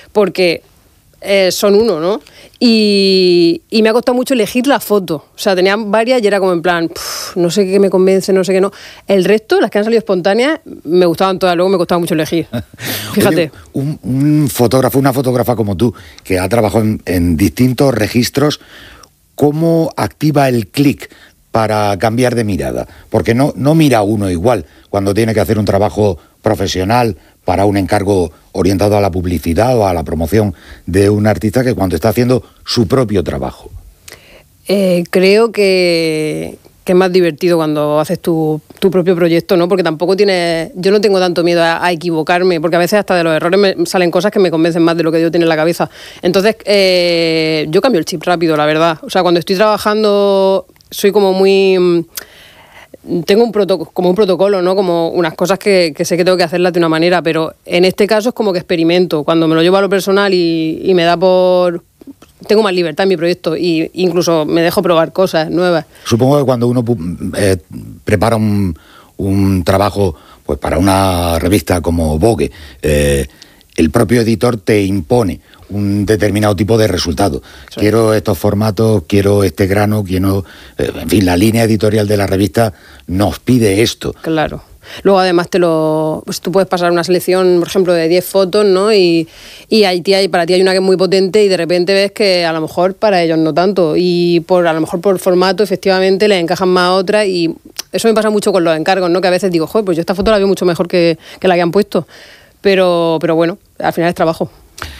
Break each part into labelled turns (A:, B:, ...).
A: porque son uno, ¿no? Y me ha costado mucho elegir la foto. O sea, tenía varias y era como en plan, no sé qué me convence, no sé qué no. El resto, las que han salido espontáneas, me gustaban todas, luego me costaba mucho elegir. Fíjate.
B: Oye, un fotógrafo, una fotógrafa como tú, que ha trabajado en distintos registros, ¿cómo activa el clic para cambiar de mirada? Porque no mira uno igual cuando tiene que hacer un trabajo profesional para un encargo orientado a la publicidad o a la promoción de un artista que cuando está haciendo su propio trabajo.
A: Creo que es más divertido cuando haces tu propio proyecto, ¿no? Porque tampoco yo no tengo tanto miedo a equivocarme, porque a veces hasta de los errores me salen cosas que me convencen más de lo que yo tengo en la cabeza. Entonces, yo cambio el chip rápido, la verdad. O sea, cuando estoy trabajando, soy como muy... Tengo un protocolo, ¿no? Como unas cosas que sé que tengo que hacerlas de una manera, pero en este caso es como que experimento. Cuando me lo llevo a lo personal y me da por... Tengo más libertad en mi proyecto e incluso me dejo probar cosas nuevas.
B: Supongo que cuando uno prepara un trabajo pues para una revista como Vogue, el propio editor te impone un determinado tipo de resultado. Sí. Quiero estos formatos, quiero este grano, quiero... en fin, la línea editorial de la revista nos pide esto.
A: Claro. Luego, además, pues tú puedes pasar una selección, por ejemplo, de 10 fotos, ¿no? Y para ti hay una que es muy potente y de repente ves que a lo mejor para ellos no tanto. Y a lo mejor por formato, efectivamente, les encajan más a otras. Y eso me pasa mucho con los encargos, ¿no? Que a veces digo, joder, pues yo esta foto la veo mucho mejor que la que han puesto. Pero bueno, al final es trabajo.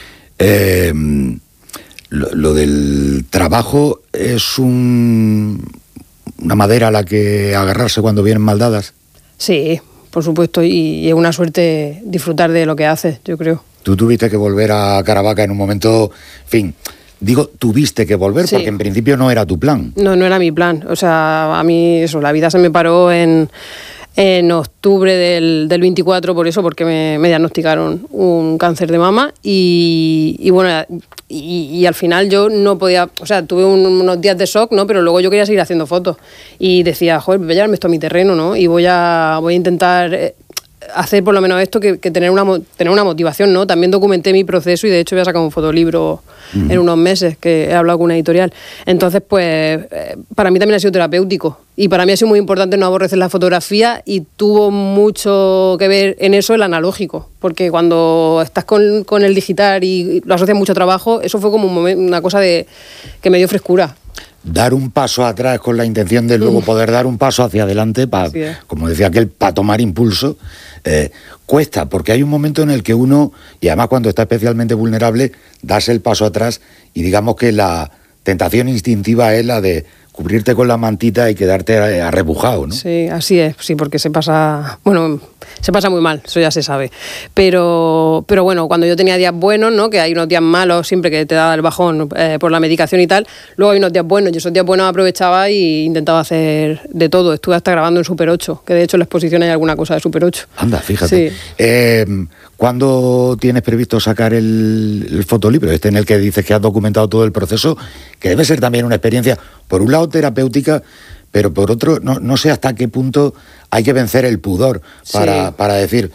B: Lo del trabajo es una madera a la que agarrarse cuando vienen mal dadas.
A: Sí, por supuesto, y es una suerte disfrutar de lo que haces, yo creo.
B: Tú tuviste que volver a Caravaca en un momento, en fin, digo, tuviste que volver, sí, porque en principio no era tu plan.
A: No era mi plan, o sea, a mí la vida se me paró en octubre del 24 por eso, porque me diagnosticaron un cáncer de mama y bueno, y al final yo no podía, o sea, tuve unos días de shock, ¿no? Pero luego yo quería seguir haciendo fotos y decía, joder, voy a llevarme esto a mi terreno, ¿no? Y voy a intentar hacer por lo menos esto, que tener una motivación, ¿no? También documenté mi proceso y de hecho voy a sacar un fotolibro en unos meses, que he hablado con una editorial. Entonces, pues, para mí también ha sido terapéutico y para mí ha sido muy importante no aborrecer la fotografía y tuvo mucho que ver en eso el analógico, porque cuando estás con el digital y lo asocias mucho a trabajo, eso fue como una cosa que me dio frescura.
B: Dar un paso atrás con la intención de luego poder dar un paso hacia adelante, como decía aquel, para tomar impulso, cuesta, porque hay un momento en el que uno, y además cuando está especialmente vulnerable, das el paso atrás y digamos que la tentación instintiva es la de cubrirte con la mantita y quedarte arrebujado, ¿no?
A: Sí, así es, sí, porque se pasa muy mal, eso ya se sabe. Pero bueno, cuando yo tenía días buenos, ¿no? Que hay unos días malos siempre que te da el bajón por la medicación y tal, luego hay unos días buenos, y esos días buenos aprovechaba y intentaba hacer de todo. Estuve hasta grabando en Super 8, que de hecho en la exposición hay alguna cosa de Super 8.
B: Anda, fíjate. Sí. ¿Cuándo tienes previsto sacar el fotolibro? En el que dices que has documentado todo el proceso, que debe ser también una experiencia, por un lado terapéutica, pero por otro, no sé hasta qué punto hay que vencer el pudor para decir,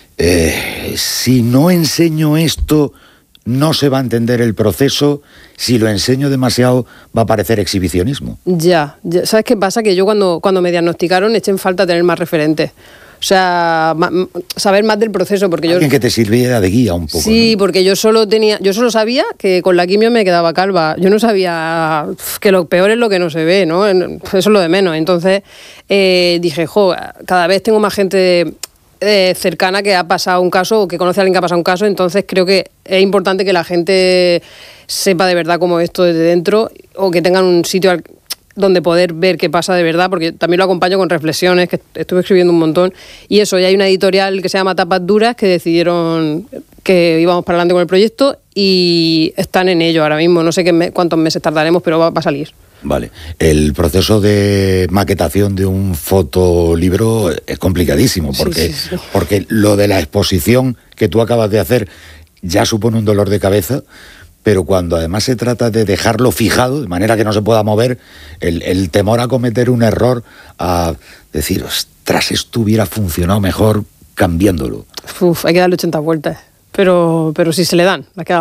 B: si no enseño esto, no se va a entender el proceso, si lo enseño demasiado va a parecer exhibicionismo.
A: Ya. ¿Sabes qué pasa? Que yo cuando me diagnosticaron eché en falta tener más referentes. O sea, saber más del proceso, porque
B: alguien que te sirviera de guía un poco.
A: Sí,
B: ¿no?
A: Porque yo solo sabía que con la quimio me quedaba calva. Yo no sabía que lo peor es lo que no se ve, ¿no? Eso es lo de menos. Entonces dije, cada vez tengo más gente cercana que ha pasado un caso o que conoce a alguien que ha pasado un caso, entonces creo que es importante que la gente sepa de verdad cómo es esto desde dentro o que tengan un sitio donde poder ver qué pasa de verdad, porque también lo acompaño con reflexiones, que estuve escribiendo un montón, y eso, y hay una editorial que se llama Tapas Duras, que decidieron que íbamos para adelante con el proyecto, y están en ello ahora mismo, no sé cuántos meses tardaremos, pero va a salir.
B: Vale, el proceso de maquetación de un fotolibro es complicadísimo, porque lo de la exposición que tú acabas de hacer ya supone un dolor de cabeza, pero cuando además se trata de dejarlo fijado, de manera que no se pueda mover, el temor a cometer un error, a decir, ostras, esto hubiera funcionado mejor cambiándolo.
A: Hay que darle 80 vueltas, pero sí se le dan.